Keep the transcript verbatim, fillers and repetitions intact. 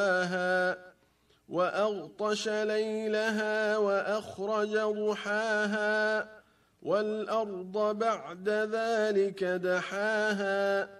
وأغطش ليلها وأخرج ضحاها والأرض بعد ذلك دحاها